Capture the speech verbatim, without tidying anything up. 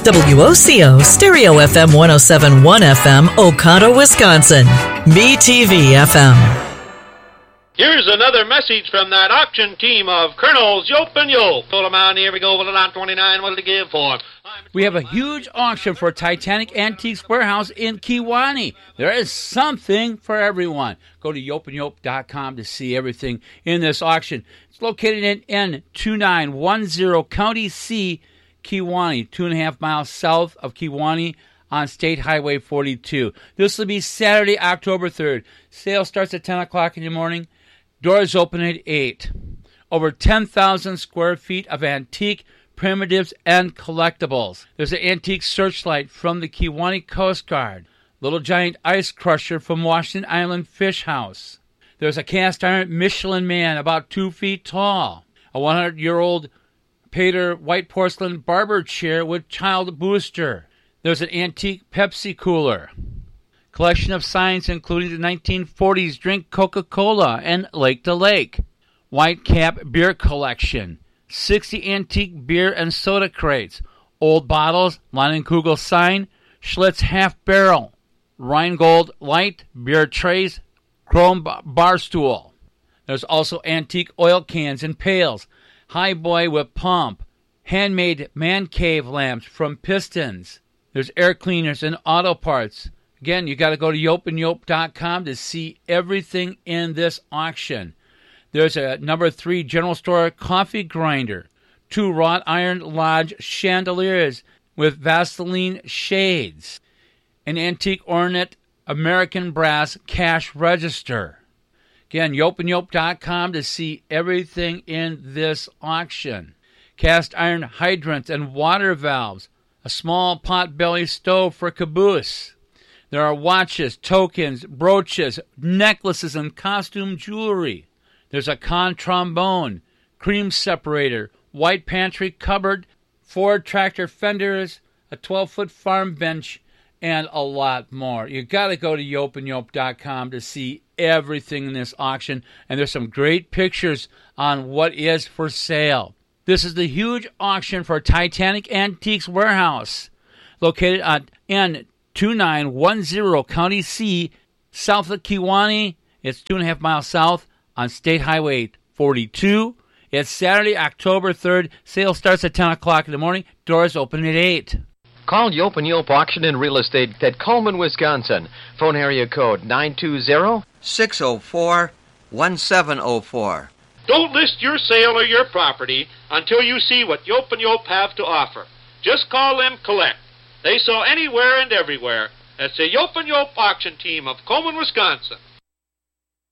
W O C O Stereo F M one oh seven point one F M, Oconto, Wisconsin. B T V F M. Here's another message from that auction team of Colonels Yope and Yope. Told them out here we go with a lot twenty-nine. What did they give for? We have a huge auction for Titanic Antiques Warehouse in Kewanee. There is something for everyone. Go to yope and yope dot com to see everything in this auction. It's located in N two nine one zero County C, Kewanee, two and a half miles south of Kewanee on State Highway forty-two. This will be Saturday, October third. Sale starts at ten o'clock in the morning. Doors open at eight. Over ten thousand square feet of antique, primitives, and collectibles. There's an antique searchlight from the Kewanee Coast Guard. Little giant ice crusher from Washington Island Fish House. There's a cast iron Michelin Man about two feet tall. A one hundred year old Pater white porcelain barber chair with child booster. There's an antique Pepsi cooler. Collection of signs including the nineteen forties drink Coca-Cola and Lake to Lake. White Cap beer collection. sixty antique beer and soda crates. Old bottles, Leinenkugel sign, Schlitz half barrel. Rheingold light, beer trays, chrome bar stool. There's also antique oil cans and pails. High boy with pump. Handmade man cave lamps from Pistons. There's air cleaners and auto parts. Again, you got to go to yope and yope dot com to see everything in this auction. There's a number three general store coffee grinder. Two wrought iron lodge chandeliers with Vaseline shades. An antique ornate American brass cash register. Again, yope and yope dot com to see everything in this auction. Cast iron hydrants and water valves. A small pot-belly stove for caboose. There are watches, tokens, brooches, necklaces, and costume jewelry. There's a con trombone, cream separator, white pantry cupboard, Ford tractor fenders, a twelve-foot farm bench, and a lot more. You got to go to yope and yope dot com to see everything in this auction, and there's some great pictures on what is for sale. This is the huge auction for Titanic Antiques Warehouse, located at N two nine one zero County C, south of Kewanee. It's two and a half miles south on State Highway forty-two. It's Saturday, October third. Sale starts at ten o'clock in the morning. Doors open at eight. Call Yope and Yope Auction and Real Estate at Coleman, Wisconsin. Phone area code nine two zero, six oh four, one seven oh four. Don't list your sale or your property until you see what Yope and Yope have to offer. Just call them collect. They sell anywhere and everywhere. That's the Yope and Yope Auction Team of Coleman, Wisconsin.